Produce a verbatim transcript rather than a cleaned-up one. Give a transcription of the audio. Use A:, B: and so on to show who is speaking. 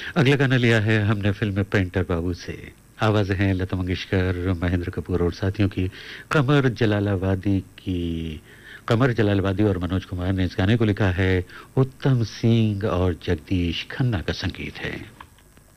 A: अगला गाना लिया है हमने फिल्म पेंटर बाबू से। आवाज़ें हैं लता मंगेशकर, महेंद्र कपूर और साथियों की। कमर जलालाबादी की कमर जलालाबादी और मनोज कुमार ने इस गाने को लिखा है। उत्तम सिंह और जगदीश खन्ना का संगीत है।